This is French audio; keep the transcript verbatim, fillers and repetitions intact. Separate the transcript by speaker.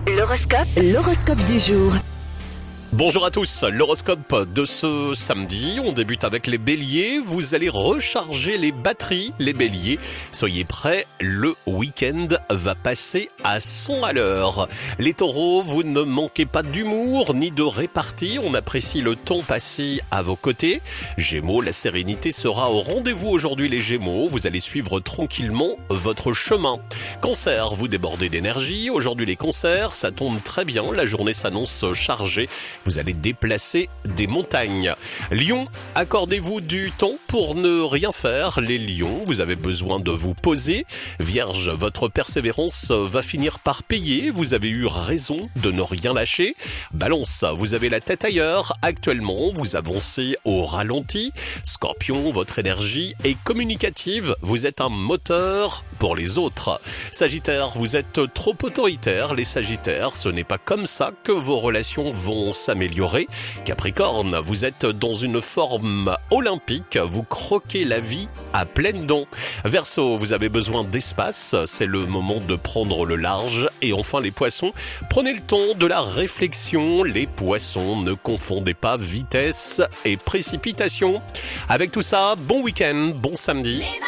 Speaker 1: L'horoscope.
Speaker 2: L'horoscope du jour.
Speaker 3: Bonjour à tous, l'horoscope de ce samedi, on débute avec les béliers, vous allez recharger les batteries, les béliers, soyez prêts, le week-end va passer à cent à l'heure. Les taureaux, vous ne manquez pas d'humour ni de répartie, on apprécie le temps passé à vos côtés. Gémeaux, la sérénité sera au rendez-vous aujourd'hui les gémeaux, vous allez suivre tranquillement votre chemin. Cancer, vous débordez d'énergie, aujourd'hui les cancers, ça tombe très bien, la journée s'annonce chargée. Vous allez déplacer des montagnes. Lion, accordez-vous du temps pour ne rien faire. Les lions, vous avez besoin de vous poser. Vierge, votre persévérance va finir par payer. Vous avez eu raison de ne rien lâcher. Balance, vous avez la tête ailleurs. Actuellement, vous avancez au ralenti. Scorpion, votre énergie est communicative. Vous êtes un moteur pour les autres. Sagittaire, vous êtes trop autoritaire. Les sagittaires, ce n'est pas comme ça que vos relations vont s'améliorer. Capricorne, vous êtes dans une forme olympique, vous croquez la vie à pleines dents. Verseau, vous avez besoin d'espace, c'est le moment de prendre le large. Et enfin les poissons, prenez le temps de la réflexion. Les poissons, ne confondez pas vitesse et précipitation. Avec tout ça, bon week-end, bon samedi.